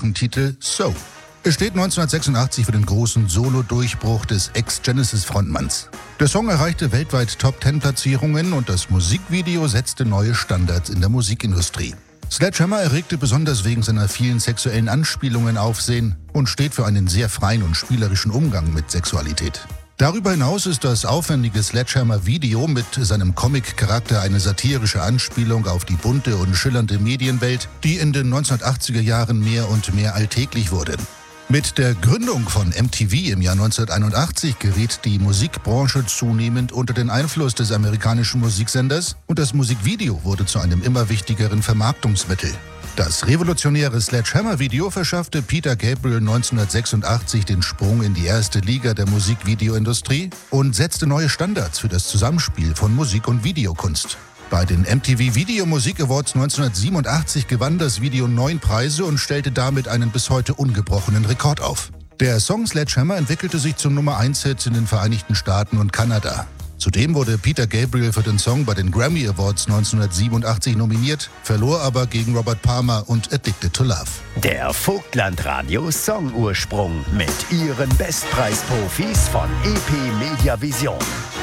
einfachen Titel So. Es steht 1986 für den großen Solo-Durchbruch des Ex-Genesis-Frontmanns. Der Song erreichte weltweit Top-10-Platzierungen und das Musikvideo setzte neue Standards in der Musikindustrie. Sledgehammer erregte besonders wegen seiner vielen sexuellen Anspielungen Aufsehen und steht für einen sehr freien und spielerischen Umgang mit Sexualität. Darüber hinaus ist das aufwendige Sledgehammer-Video mit seinem Comic-Charakter eine satirische Anspielung auf die bunte und schillernde Medienwelt, die in den 1980er Jahren mehr und mehr alltäglich wurde. Mit der Gründung von MTV im Jahr 1981 geriet die Musikbranche zunehmend unter den Einfluss des amerikanischen Musiksenders und das Musikvideo wurde zu einem immer wichtigeren Vermarktungsmittel. Das revolutionäre Sledgehammer-Video verschaffte Peter Gabriel 1986 den Sprung in die erste Liga der Musikvideoindustrie und setzte neue Standards für das Zusammenspiel von Musik und Videokunst. Bei den MTV Video Music Awards 1987 gewann das Video 9 Preise und stellte damit einen bis heute ungebrochenen Rekord auf. Der Song Sledgehammer entwickelte sich zum Nummer-1-Hit in den Vereinigten Staaten und Kanada. Zudem wurde Peter Gabriel für den Song bei den Grammy Awards 1987 nominiert, verlor aber gegen Robert Palmer und Addicted to Love. Der Vogtlandradio Song-Ursprung mit ihren Bestpreisprofis von EP Media Vision.